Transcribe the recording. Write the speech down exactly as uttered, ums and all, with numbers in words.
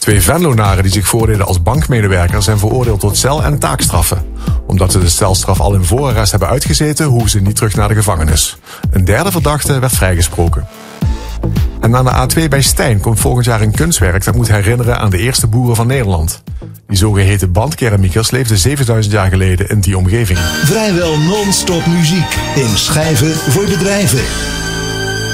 Twee Venlonaren die zich voordeden als bankmedewerkers zijn veroordeeld tot cel- en taakstraffen. Omdat ze de celstraf al in voorarrest hebben uitgezeten, hoeven ze niet terug naar de gevangenis. Een derde verdachte werd vrijgesproken. En aan de A twee bij Stijn komt volgend jaar een kunstwerk dat moet herinneren aan de eerste boeren van Nederland. Die zogeheten bandkeramiekers leefden zevenduizend jaar geleden in die omgeving. Vrijwel non-stop muziek in Schijven voor bedrijven.